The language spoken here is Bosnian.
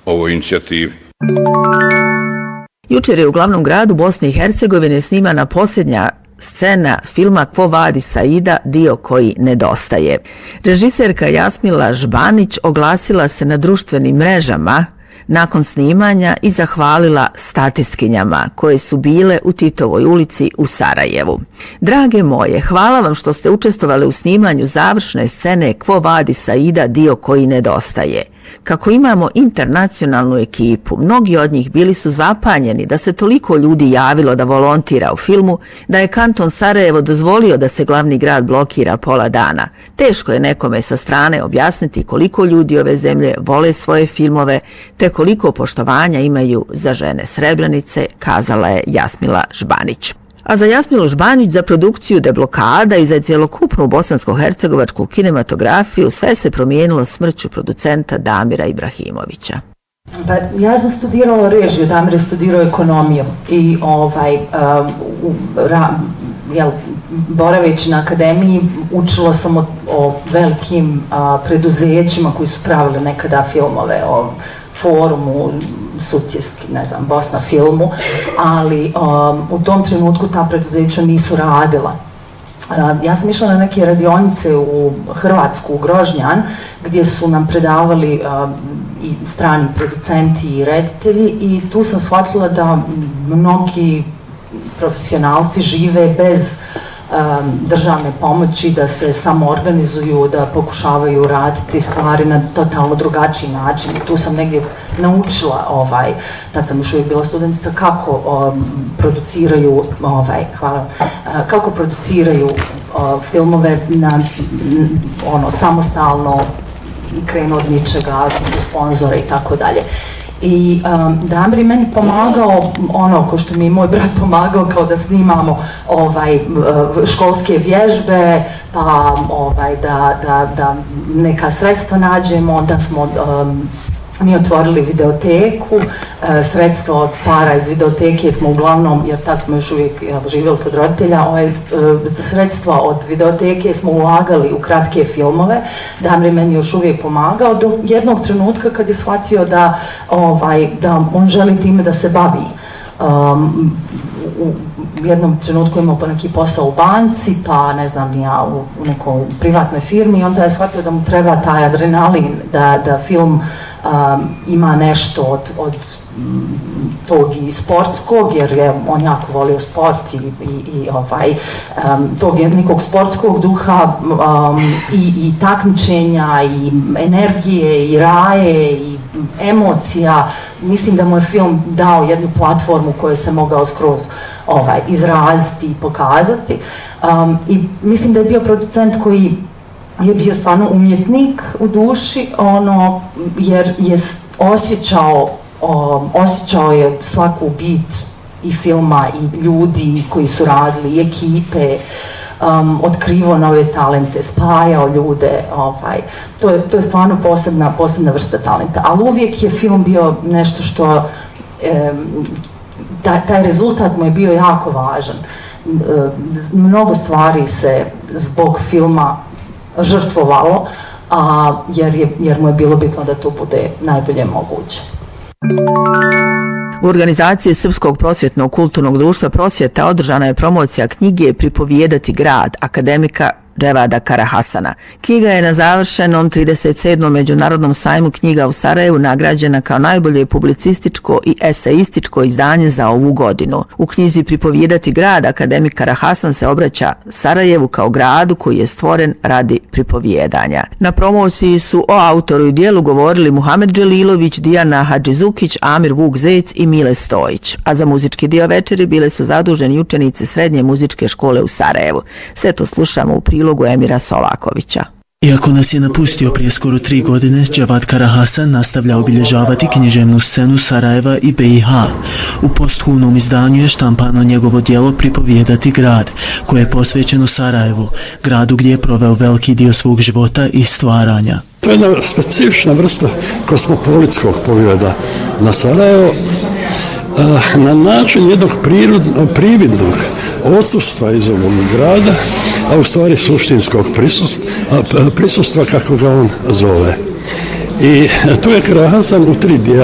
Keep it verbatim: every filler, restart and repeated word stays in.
ovoj inicijativi. Jučer je u glavnom gradu Bosne i Hercegovine snimana posljednja scena filma Quo Vadis Aida, dio koji nedostaje. Režiserka Jasmila Žbanić oglasila se na društvenim mrežama nakon snimanja i zahvalila statistkinjama koje su bile u Titovoj ulici u Sarajevu. Drage moje, hvala vam što ste učestvovali u snimanju završne scene Quo Vadis Aida, dio koji nedostaje. Kako imamo internacionalnu ekipu, mnogi od njih bili su zapanjeni da se toliko ljudi javilo da volontira u filmu, da je kanton Sarajevo dozvolio da se glavni grad blokira pola dana. Teško je nekome sa strane objasniti koliko ljudi ove zemlje vole svoje filmove, te koliko poštovanja imaju za žene Srebrenice, kazala je Jasmila Žbanić. A za Jasmilu Žbanić, za produkciju Deblokada i za cjelokupnu bosansko-hercegovačku kinematografiju sve se promijenilo smrću producenta Damira Ibrahimovića. Pa, ja sam studirala režiju, Damir je studirao ekonomiju i ovaj, uh, u, ra, jel, boraveći na akademiji učila sam o, o velikim uh, preduzećima koji su pravili nekada filmove, o Forumu, Sutjeski, ne znam, Bosna filmu, ali um, u tom trenutku ta preduzeća nisu radila. Uh, ja sam išla na neke radionice u Hrvatsku, u Grožnjan, gdje su nam predavali uh, i strani producenti i reditelji i tu sam shvatila da mnogi profesionalci žive bez um, državne pomoći, da se samo organizuju, da pokušavaju raditi stvari na totalno drugačiji način. I tu sam negdje naučila, ovaj, tad sam još uvijek bila studentica, kako um, produciraju, ovaj, hvala, uh, kako produciraju uh, filmove na, ono, samostalno, krenu od ničega, sponzore i tako dalje. I um, Damir je meni pomagao, ono ko što mi je moj brat pomagao, kao da snimamo ovaj, školske vježbe, pa ovaj, da, da, da neka sredstva nađemo, da smo um, mi otvorili videoteku, e, sredstva od para iz videoteke smo uglavnom, jer tad smo još uvijek ja, živjeli kod roditelja, ove, e, sredstva od videoteke smo ulagali u kratke filmove. Damir je meni još uvijek pomagao do jednog trenutka kad je shvatio da, ovaj, da on želi time da se bavi. Um, u jednom trenutku imao pa neki posao u banci, pa ne znam ja u, u nekoj privatnoj firmi i onda je shvatio da mu treba taj adrenalin, da, da film um, ima nešto od, od tog i sportskog, jer je on jako volio sport i, i, i ovaj, um, tog nekog sportskog duha um, i, i takmičenja i energije i raje i emocija. Mislim da mu je film dao jednu platformu koju se mogao skroz ovaj, izraziti i pokazati. Um, I mislim da je bio producent koji je bio stvarno umjetnik u duši, ono, jer je osjećao, um, osjećao je svaku bit i filma i ljudi koji su radili, i ekipe, um, otkrivo nove talente, spajao ljude, ovaj, to je, to je stvarno posebna, posebna vrsta talenta, ali uvijek je film bio nešto što, um, taj, taj rezultat mu je bio jako važan. Um, mnogo stvari se zbog filma žrtvovalo, a, jer, je, jer mu je bilo bitno da to bude najbolje moguće. U organizaciji Srpskog prosvjetnog kulturnog društva Prosvjeta održana je promocija knjige Pripovijedati grad akademika Dževada Karahasana. Knjiga je na završenom trideset sedmom Međunarodnom sajmu knjiga u Sarajevu nagrađena kao najbolje publicističko i eseističko izdanje za ovu godinu. U knjizi Pripovijedati grad akademik Karahasan se obraća Sarajevu kao gradu koji je stvoren radi pripovijedanja. Na promociji su o autoru i dijelu govorili Muhamed Dželilović, Dijana Hadžizukić, Amir Vuk Zec i Mile Stojić. A za muzički dio večeri bile su zaduženi učenici Srednje muzičke škole u Sarajevu. Sve to slušamo u prilogu Emira Solakovića. Iako nas je napustio prije skoro tri godine, Dževad Karahasan nastavlja obilježavati književnu scenu Sarajeva i B i H. U posthumnom izdanju je štampano njegovo djelo Pripovijedati grad, koje je posvećeno Sarajevu, gradu gdje je proveo veliki dio svog života i stvaranja. To je jedna specifična vrsta kosmopolitskog pogleda na Sarajevo, na način jednog prirodnog, prividnog odsustva iz ovog grada, a u stvari suštinskog prisustva, prisustva kako ga on zove. I tu je Karahasan u tri dijela